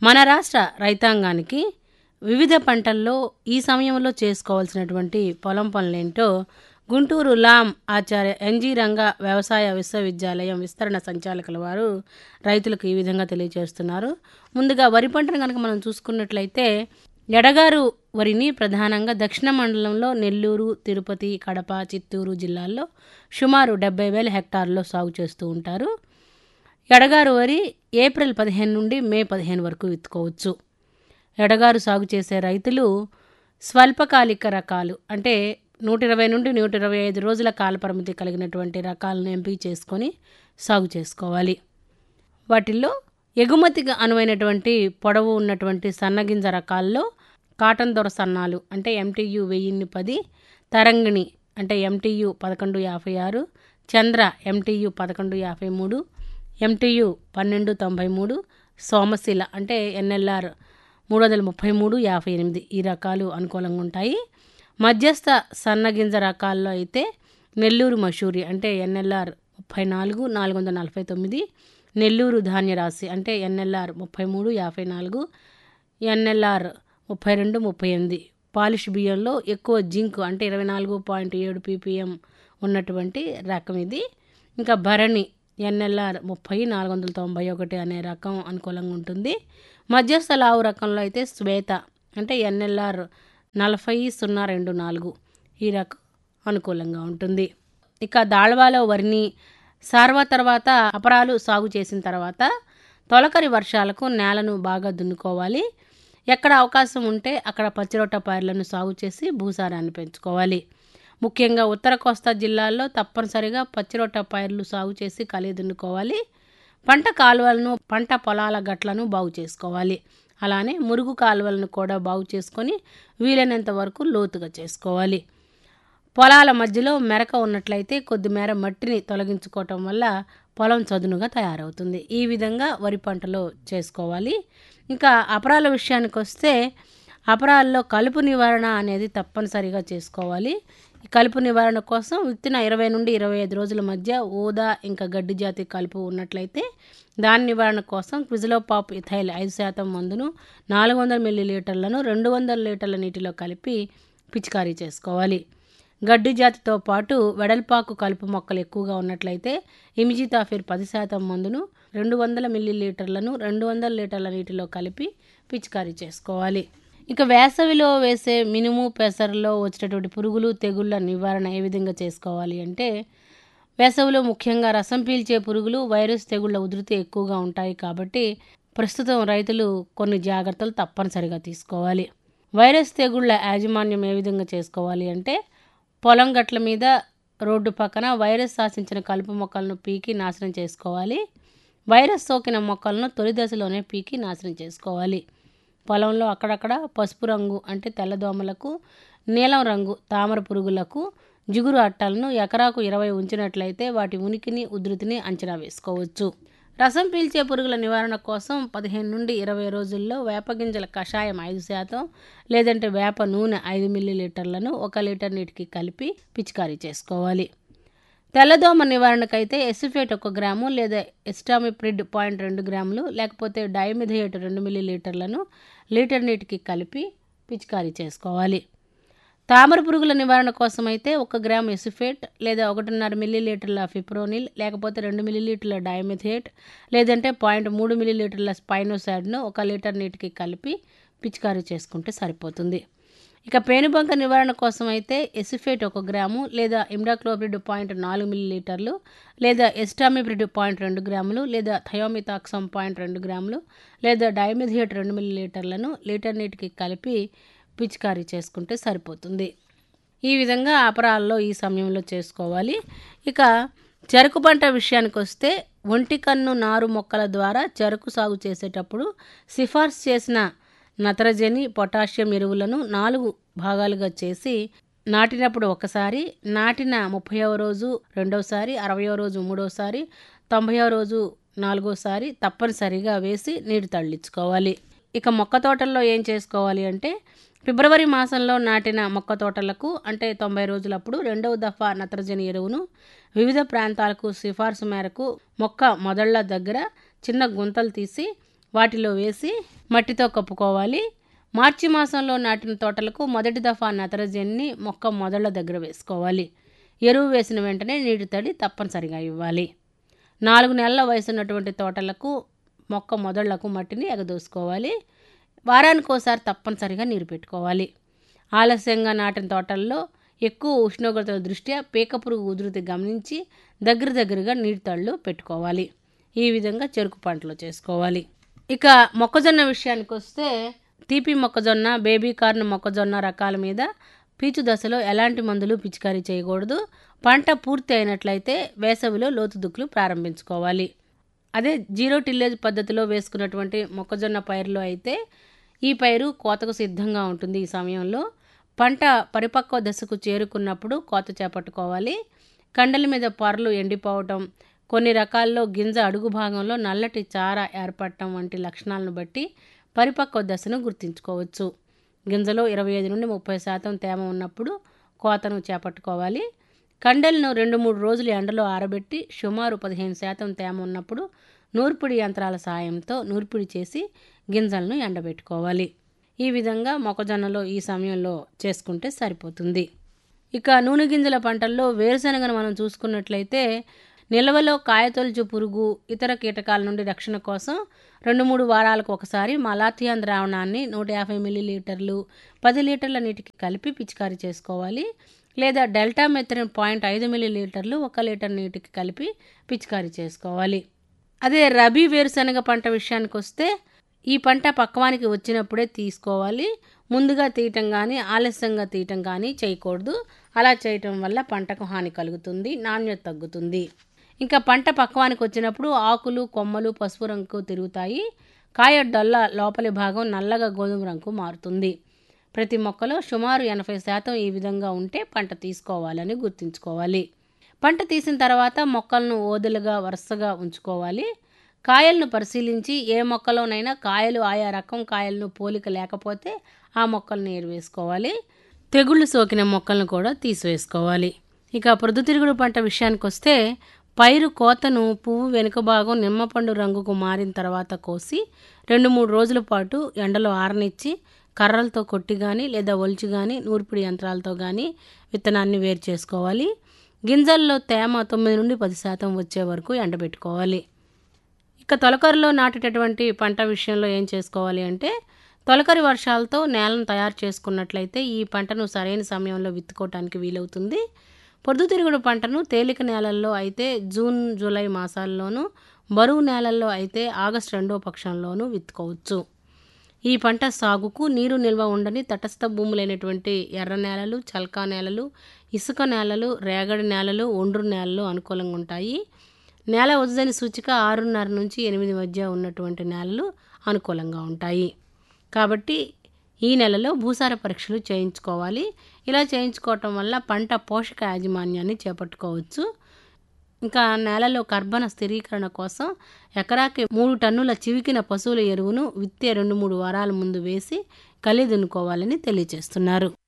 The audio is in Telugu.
మన రాష్ట్ర రైతాంగానికి వివిధ పంటల్లో ఈ సమయంలో చేసుకోవాల్సినటువంటి పొలం పనులేంటో గుంటూరు లాం ఆచార్య ఎన్జి రంగా వ్యవసాయ విశ్వవిద్యాలయం విస్తరణ సంచాలకుల వారు రైతులకు ఈ విధంగా తెలియజేస్తున్నారు. ముందుగా వరి పంటను కనుక మనం చూసుకున్నట్లయితే ఎడగారు వరిని ప్రధానంగా దక్షిణ మండలంలో నెల్లూరు, తిరుపతి, కడప, చిత్తూరు జిల్లాల్లో సుమారు 70,000 హెక్టార్లలో సాగు చేస్తూ ఉంటారు. ఎడగారు వరి ఏప్రిల్ 15 నుండి మే 15 వరకు విత్తుకోవచ్చు. ఎడగారు సాగు చేసే రైతులు స్వల్పకాలిక రకాలు అంటే 120 నుండి 125 రోజుల కాలపరిమితి కలిగినటువంటి రకాలను ఎంపిక చేసుకొని సాగు చేసుకోవాలి. వాటిల్లో ఎగుమతికి అనువైనటువంటి పొడవు ఉన్నటువంటి సన్నగింజ రకాల్లో కాటన్ దొర సన్నాలు అంటే MTU 1010, తరంగిణి అంటే MTU 1156, చంద్ర MTU 1153, MTU 1293, సోమశిల అంటే NLR 333-58 ఈ రకాలు అనుకూలంగా ఉంటాయి. మధ్యస్థ సన్నగింజ రకాల్లో అయితే నెల్లూరు మషూరి అంటే NLR 34-449, నెల్లూరు ధాన్యరాశి అంటే NLR 33-54, NLR 32-38, పాలిష్ బియ్యంలో ఎక్కువ జింక్ అంటే 24.7 ppm ఉన్నటువంటి రకం ఇది. ఇంకా భరణి NLR 30-491 అనే రకం అనుకూలంగా ఉంటుంది. మధ్యస్థ లావు రకంలో అయితే శ్వేత అంటే NLR 40-024 ఈ రకం అనుకూలంగా ఉంటుంది. ఇక దాళ్వాలో వరిని సార్వా తర్వాత అపరాలు సాగు చేసిన తర్వాత తొలకరి వర్షాలకు నేలను బాగా దున్నుకోవాలి. ఎక్కడ అవకాశం ఉంటే అక్కడ పచ్చిరొట్ట పైర్లను సాగు చేసి భూసారాన్ని పెంచుకోవాలి. ముఖ్యంగా ఉత్తర కోస్తా జిల్లాల్లో తప్పనిసరిగా పచ్చిరొట్ట పైర్లు సాగు చేసి కలిగి దున్నుకోవాలి. పంట కాలువలను, పంట పొలాల గట్లను బాగు చేసుకోవాలి. అలానే మురుగు కాలువలను కూడా బాగు చేసుకొని వీలైనంత వరకు లోతుగా చేసుకోవాలి. పొలాల మధ్యలో మెరక ఉన్నట్లయితే కొద్దిమేర మట్టిని తొలగించుకోవటం వల్ల పొలం చదునుగా తయారవుతుంది. ఈ విధంగా వరి పంటలో చేసుకోవాలి. ఇంకా అపరాల విషయానికి వస్తే అపరాల్లో కలుపు నివారణ అనేది తప్పనిసరిగా చేసుకోవాలి. ఈ కలుపు నివారణ కోసం విత్తిన 20 నుండి 25 రోజుల మధ్య ఊదా ఇంకా గడ్డి జాతి కలుపు ఉన్నట్లయితే దాని నివారణ కోసం క్విజలోపాప్ ఇథైల్ 5% మందును 400 మిల్లీలీటర్లను 200 లీటర్ల నీటిలో కలిపి పిచికారీ చేసుకోవాలి. గడ్డి జాతితో పాటు వెడల్పాకు కలుపు మొక్కలు ఎక్కువగా ఉన్నట్లయితే ఇమిజితాఫిర్ 10% మందును 200 మిల్లీలీటర్లను 200 లీటర్ల నీటిలో కలిపి పిచికారీ చేసుకోవాలి. ఇక వేసవిలో వేసే మినుము, పెసరలో వచ్చేటటువంటి పురుగులు, తెగుళ్ళ నివారణ ఏ విధంగా చేసుకోవాలి అంటే వేసవిలో ముఖ్యంగా రసం పీల్చే పురుగులు, వైరస్ తెగుళ్ళ ఉధృతి ఎక్కువగా ఉంటాయి కాబట్టి ప్రస్తుతం రైతులు కొన్ని జాగ్రత్తలు తప్పనిసరిగా తీసుకోవాలి. వైరస్ తెగుళ్ళ యాజమాన్యం ఏ విధంగా చేసుకోవాలి అంటే పొలం గట్ల మీద, రోడ్డు పక్కన వైరస్ ఆశించిన కలుపు మొక్కలను పీకి నాశనం చేసుకోవాలి. వైరస్ సోకిన మొక్కలను తొలి దశలోనే పీకి నాశనం చేసుకోవాలి. పొలంలో అక్కడక్కడ పసుపు రంగు అంటే తెల్లదోమలకు, నీలం రంగు తామర పురుగులకు జిగురు అట్టలను ఎకరాకు 20 ఉంచినట్లయితే వాటి ఉనికిని, ఉధృతిని అంచనా వేసుకోవచ్చు. రసం పీల్చే పురుగుల నివారణ కోసం 15 నుండి 20 రోజుల్లో వేపగింజల కషాయం 5% లేదంటే వేప నూనె 5 మిల్లీలీటర్లను 1 లీటర్ నీటికి కలిపి పిచికారీ చేసుకోవాలి. తెల్లదోమ నివారణకైతే ఎసిఫేట్ 1 గ్రాము లేదా ఎస్టామిప్రిడ్ 0.2 గ్రాములు లేకపోతే డైమిథియేట్ 2 మిల్లీలీటర్లను లీటర్ నీటికి కలిపి పిచికారీ చేసుకోవాలి. తామర పురుగుల నివారణ కోసం అయితే 1 గ్రాము ఎసిఫేట్ లేదా 1.5 మిల్లీలీటర్ల ఫిప్రోనిల్ లేకపోతే 2 మిల్లీలీటర్ల డైమిథియేట్ లేదంటే 0.3 మిల్లీలీటర్ల స్పైనోసాడ్ను 1 లీటర్ నీటికి కలిపి పిచికారీ చేసుకుంటే సరిపోతుంది. ఇక పేనుబంక నివారణ కోసం అయితే ఎసిఫేట్ 1 గ్రాము లేదా ఇమ్డాక్లోప్రిడ్ 0.4 మిల్లీలీటర్లు లేదా ఎస్టామిప్రిడ్ 0.2 గ్రాములు లేదా థయోమితాక్సమ్ 0.2 గ్రాములు లేదా డైమిథియేట్ 2 మిల్లీలీటర్లను లీటర్ నీటికి కలిపి పిచికారీ చేసుకుంటే సరిపోతుంది. ఈ విధంగా అపరాల్లో ఈ సమయంలో చేసుకోవాలి. ఇక చెరకు పంట విషయానికి వస్తే ఒంటికన్ను నారు మొక్కల ద్వారా చెరకు సాగు చేసేటప్పుడు సిఫార్సు చేసిన నత్రజని, పొటాషియం ఎరువులను 4 భాగాలుగా చేసి నాటినప్పుడు ఒకసారి, నాటిన 30వ రోజు రెండోసారి, 60వ రోజు మూడోసారి, 90వ రోజు 4వసారి తప్పనిసరిగా వేసి నీరు తళ్ళించుకోవాలి. ఇక మొక్క తోటల్లో ఏం చేసుకోవాలి అంటే ఫిబ్రవరి మాసంలో నాటిన మొక్క తోటలకు అంటే 90 రోజులప్పుడు 2వ దఫా నత్రజని ఎరువును వివిధ ప్రాంతాలకు సిఫార్సు మేరకు మొక్క మొదళ్ల దగ్గర చిన్న గుంతలు తీసి వాటిలో వేసి మట్టితో కప్పుకోవాలి. మార్చి మాసంలో నాటిన తోటలకు మొదటి దఫా నత్రజనిని మొక్క మొదళ్ల దగ్గర వేసుకోవాలి. ఎరువు వేసిన వెంటనే నీటి తడి తప్పనిసరిగా ఇవ్వాలి. 4 నెలల వయసున్నటువంటి తోటలకు మొక్క మొదళ్లకు మట్టిని ఎగదోసుకోవాలి. వారానికోసారి తప్పనిసరిగా నీరు పెట్టుకోవాలి. ఆలస్యంగా నాటిన తోటల్లో ఎక్కువ ఉష్ణోగ్రతల దృష్ట్యా పీకపురుగు ఉధృతి గమనించి దగ్గరగా నీటి తళ్ళు పెట్టుకోవాలి. ఈ విధంగా చెరుకు పంటలు చేసుకోవాలి. ఇక మొక్కజొన్న విషయానికి వస్తే తీపి మొక్కజొన్న, బేబీ కార్న్ మొక్కజొన్న రకాల మీద పీచు దశలో ఎలాంటి మందులు పిచికారీ చేయకూడదు. పంట పూర్తి అయినట్లయితే వేసవిలో లోతు దుక్కులు ప్రారంభించుకోవాలి. అదే జీరో టిల్లేజ్ పద్ధతిలో వేసుకున్నటువంటి మొక్కజొన్న పైరులో అయితే ఈ పైరు కోతకు సిద్ధంగా ఉంటుంది. ఈ సమయంలో పంట పరిపక్వ దశకు చేరుకున్నప్పుడు కోత చేపట్టుకోవాలి. కండల మీద పొరలు ఎండిపోవటం, కొన్ని రకాల్లో గింజ అడుగు భాగంలో నల్లటి చార ఏర్పడటం వంటి లక్షణాలను బట్టి పరిపక్వ దశను గుర్తించుకోవచ్చు. గింజలో 25 నుండి 30% తేమ ఉన్నప్పుడు కోతను చేపట్టుకోవాలి. కండలను 2-3 రోజులు ఎండలో ఆరబెట్టి సుమారు 15% తేమ ఉన్నప్పుడు నూర్పిడి యంత్రాల సాయంతో నూర్పిడి చేసి గింజలను ఎండబెట్టుకోవాలి. ఈ విధంగా మొక్కజొన్నలో ఈ సమయంలో చేసుకుంటే సరిపోతుంది. ఇక నూనె గింజల పంటల్లో వేరుశనగను మనం చూసుకున్నట్లయితే నిల్వలో కాయతొలుచు పురుగు, ఇతర కీటకాల నుండి రక్షణ కోసం 2-3 వారాలకు ఒకసారి మలాథియాన్ ద్రావణాన్ని 150 మిల్లీలీటర్లు 10 లీటర్ల నీటికి కలిపి పిచికారీ చేసుకోవాలి. లేదా డెల్టా మెథరిన్ 0.5 మిల్లీలీటర్లు 1 లీటర్ నీటికి కలిపి పిచికారీ చేసుకోవాలి. అదే రబీ వేరుశనగ పంట విషయానికి వస్తే ఈ పంట పక్వానికి వచ్చినప్పుడే తీసుకోవాలి. ముందుగా తీయటం కానీ ఆలస్యంగా తీయటం కానీ చేయకూడదు. అలా చేయటం వల్ల పంటకు హాని కలుగుతుంది, నాణ్యత తగ్గుతుంది. ఇంకా పంట పక్వానికి వచ్చినప్పుడు ఆకులు, కొమ్మలు పసుపు రంగు తిరుగుతాయి. కాయ డొల్ల లోపలి భాగం నల్లగా గోధుమ రంగు మారుతుంది. ప్రతి మొక్కలో సుమారు 80% ఈ విధంగా ఉంటే పంట తీసుకోవాలని గుర్తుంచుకోవాలి. పంట తీసిన తర్వాత మొక్కలను ఓదలుగా వరుసగా ఉంచుకోవాలి. కాయలను పరిశీలించి ఏ మొక్కలోనైనా కాయలు ఆయా రకం కాయలను పోలిక లేకపోతే ఆ మొక్కలను ఏరివేసుకోవాలి. తెగుళ్ళు సోకిన మొక్కలను కూడా తీసివేసుకోవాలి. ఇక ప్రొద్దుతిరుగుడు పంట విషయానికి వస్తే పైరు కోతను పువ్వు వెనుక భాగం నిమ్మపండు రంగుకు మారిన తర్వాత కోసి 2-3 రోజుల పాటు ఎండలో ఆరనిచ్చి కర్రలతో కొట్టి కానీ లేదా ఒలిచి కానీ నూర్పిడి యంత్రాలతో కానీ విత్తనాన్ని వేరు చేసుకోవాలి. గింజల్లో తేమ 9 నుండి 10% వచ్చే వరకు ఎండబెట్టుకోవాలి. ఇక తొలకరిలో నాటేటటువంటి పంట విషయంలో ఏం చేసుకోవాలి అంటే తొలకరి వర్షాలతో నేలను తయారు చేసుకున్నట్లయితే ఈ పంటను సరైన సమయంలో విత్తుకోవటానికి వీలవుతుంది. పొద్దుతిరుగుడు పంటను తేలిక నేలల్లో అయితే జూన్, జూలై మాసాల్లోనూ, బరువు నేలల్లో అయితే ఆగస్టు 2వ పక్షంలోనూ విత్తుకోవచ్చు. ఈ పంట సాగుకు నీరు నిల్వ ఉండని తటస్థ భూములైనటువంటి ఎర్ర నేలలు, చల్కా నేలలు, ఇసుక నేలలు, రేగడి నేలలు, ఒండ్రు నేలలు అనుకూలంగా ఉంటాయి. నేల ఉజ్జని సూచిక 6.5 నుంచి 8 మధ్య ఉన్నటువంటి నేలలు అనుకూలంగా ఉంటాయి. కాబట్టి ఈ నెలలో భూసార పరీక్షలు చేయించుకోవాలి. ఇలా చేయించుకోవటం వల్ల పంట పోషక యాజమాన్యాన్ని చేపట్టుకోవచ్చు. ఇంకా నేలలో కర్బన స్థిరీకరణ కోసం ఎకరాకి 3 టన్నుల చివికిన పశువుల ఎరువును విత్తే 2-3 వారాల ముందు వేసి కలి దున్నుకోవాలని తెలియజేస్తున్నారు.